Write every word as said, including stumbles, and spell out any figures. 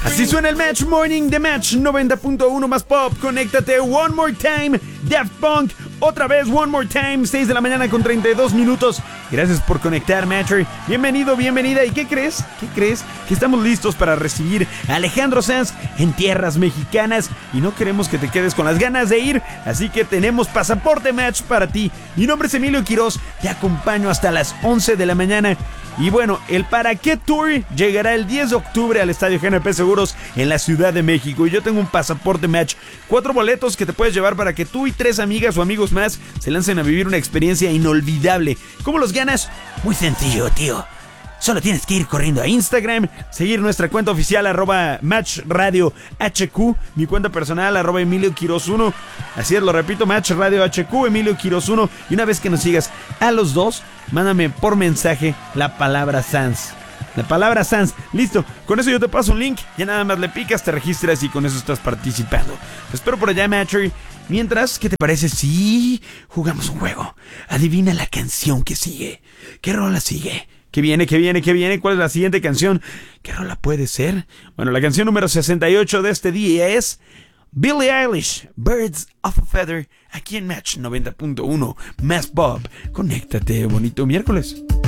Así suena el Match Morning de Match noventa punto uno más pop. Conéctate, One More Time, Daft Punk. Otra vez, One More Time, seis de la mañana con treinta y dos minutos. Gracias por conectar, Matcher. Bienvenido, bienvenida. ¿Y qué crees? ¿Qué crees? Que estamos listos para recibir a Alejandro Sanz en tierras mexicanas. Y no queremos que te quedes con las ganas de ir. Así que tenemos pasaporte Match para ti. Mi nombre es Emilio Quiroz. Te acompaño hasta las once de la mañana. Y bueno, el Para Qué Tour llegará el diez de octubre al Estadio G N P Seguros en la Ciudad de México. Y yo tengo un pasaporte Match, cuatro boletos que te puedes llevar para que tú y tres amigas o amigos más se lancen a vivir una experiencia inolvidable. ¿Cómo los ganas? Muy sencillo, tío. Solo tienes que ir corriendo a Instagram, seguir nuestra cuenta oficial arroba Match Radio H Q, mi cuenta personal arroba Emilio Quiroz uno. Así es, lo repito, Match Radio H Q, Emilio Quiroz uno. Y una vez que nos sigas a los dos, mándame por mensaje la palabra Sanz. La palabra Sanz, listo, con eso yo te paso un link, ya nada más le picas, te registras y con eso estás participando. Te espero por allá, Matcher. Mientras, ¿qué te parece si jugamos un juego? Adivina la canción que sigue. ¿Qué rola sigue? ¿Qué viene? ¿Qué viene? ¿Qué viene? ¿Cuál es la siguiente canción? ¿Qué rola puede ser? Bueno, la canción número sesenta y ocho de este día es Billie Eilish, Birds of a Feather, aquí en Match noventa punto uno, más Bob. Conéctate, bonito miércoles.